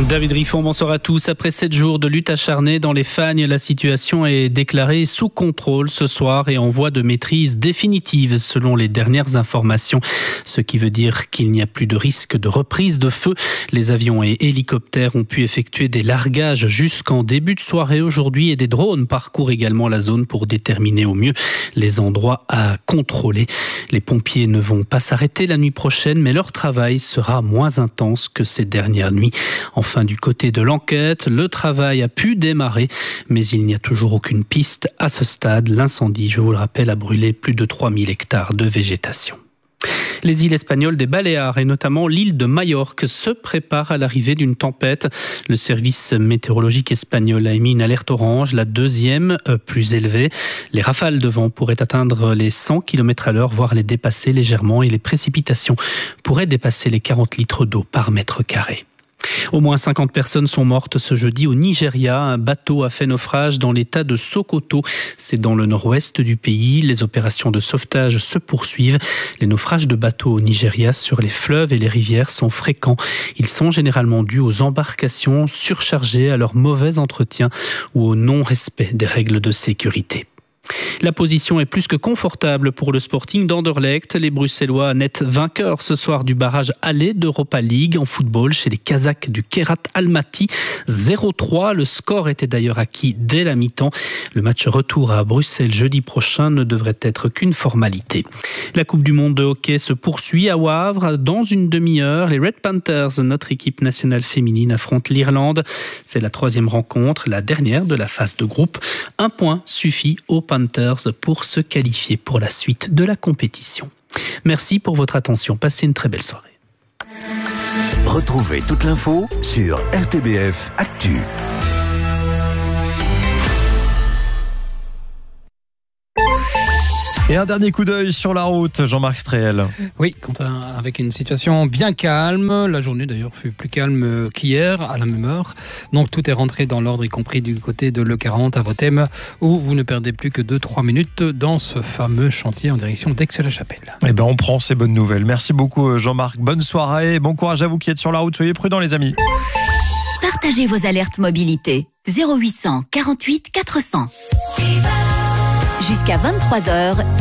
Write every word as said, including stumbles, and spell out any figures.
David Riffon, bonsoir à tous. Après sept jours de lutte acharnée dans les Fagnes, la situation est déclarée sous contrôle ce soir et en voie de maîtrise définitive selon les dernières informations. Ce qui veut dire qu'il n'y a plus de risque de reprise de feu. Les avions et hélicoptères ont pu effectuer des largages jusqu'en début de soirée aujourd'hui et des drones parcourent également la zone pour déterminer au mieux les endroits à contrôler. Les pompiers ne vont pas s'arrêter la nuit prochaine, mais leur travail sera moins intense que ces dernières nuits. Enfin, du côté de l'enquête, le travail a pu démarrer, mais il n'y a toujours aucune piste à ce stade. L'incendie, je vous le rappelle, a brûlé plus de trois mille hectares de végétation. Les îles espagnoles des Baléares et notamment l'île de Majorque se préparent à l'arrivée d'une tempête. Le service météorologique espagnol a émis une alerte orange, la deuxième euh, plus élevée. Les rafales de vent pourraient atteindre les cent kilomètres à l'heure, voire les dépasser légèrement, et les précipitations pourraient dépasser les quarante litres d'eau par mètre carré. Au moins cinquante personnes sont mortes ce jeudi au Nigeria. Un bateau a fait naufrage dans l'état de Sokoto. C'est dans le nord-ouest du pays. Les opérations de sauvetage se poursuivent. Les naufrages de bateaux au Nigeria sur les fleuves et les rivières sont fréquents. Ils sont généralement dus aux embarcations surchargées, à leur mauvais entretien ou au non-respect des règles de sécurité. La position est plus que confortable pour le Sporting d'Anderlecht. Les Bruxellois nettent vainqueurs ce soir du barrage aller d'Europa League en football chez les Kazakhs du Kairat Almaty. zéro trois, le score était d'ailleurs acquis dès la mi-temps. Le match retour à Bruxelles jeudi prochain ne devrait être qu'une formalité. La Coupe du Monde de hockey se poursuit à Wavre. Dans une demi-heure, les Red Panthers, notre équipe nationale féminine, affrontent l'Irlande. C'est la troisième rencontre, la dernière de la phase de groupe. Un point suffit aux Panthers pour se qualifier pour la suite de la compétition. Merci pour votre attention. Passez une très belle soirée. Retrouvez toute l'info sur R T B F Actu. Et un dernier coup d'œil sur la route, Jean-Marc Stréhel. Oui, avec une situation bien calme. La journée d'ailleurs fut plus calme qu'hier à la même heure. Donc tout est rentré dans l'ordre, y compris du côté de l'E quarante à Vothème, où vous ne perdez plus que deux à trois minutes dans ce fameux chantier en direction d'Aix-la-Chapelle. Eh bien, on prend ces bonnes nouvelles. Merci beaucoup Jean-Marc. Bonne soirée. Bon courage à vous qui êtes sur la route. Soyez prudents les amis. Partagez vos alertes mobilité. zéro huit cent quarante-huit quatre cents. Jusqu'à vingt-trois heures,